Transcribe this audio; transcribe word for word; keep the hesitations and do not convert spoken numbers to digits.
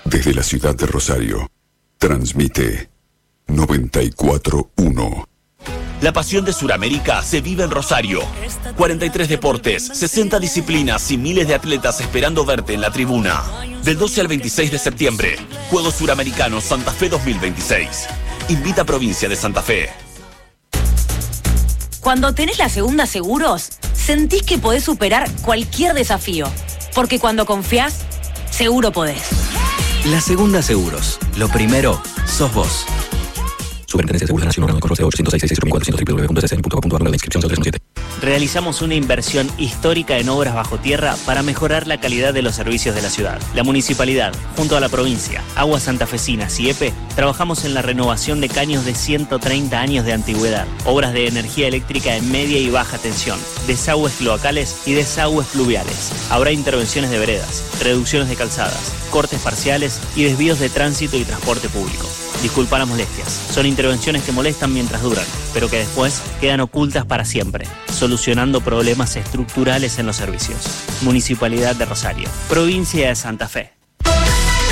Desde la ciudad de Rosario, transmite noventa y cuatro punto uno. La pasión de Sudamérica se vive en Rosario. cuarenta y tres deportes, sesenta disciplinas y miles de atletas esperando verte en la tribuna. Del doce al veintiséis de septiembre, Juegos Suramericanos Santa Fe dos mil veintiséis. Invita a Provincia de Santa Fe. Cuando tenés la Segunda Seguros, sentís que podés superar cualquier desafío. Porque cuando confiás, seguro podés. La Segunda Seguros. Lo primero, sos vos. Superintendencia de Seguros Nacional, con ochocientos seis, seiscientos cuatro, w w w punto c s n punto gov punto a r, la inscripción tres siete. Realizamos una inversión histórica en obras bajo tierra para mejorar la calidad de los servicios de la ciudad. La municipalidad, junto a la provincia, Aguas Santafesinas y E P E, trabajamos en la renovación de caños de ciento treinta años de antigüedad, obras de energía eléctrica en media y baja tensión, desagües cloacales y desagües pluviales. Habrá intervenciones de veredas, reducciones de calzadas, cortes parciales y desvíos de tránsito y transporte público. Disculpa las molestias, son intervenciones que molestan mientras duran, pero que después quedan ocultas para siempre, solucionando problemas estructurales en los servicios. Municipalidad de Rosario, Provincia de Santa Fe.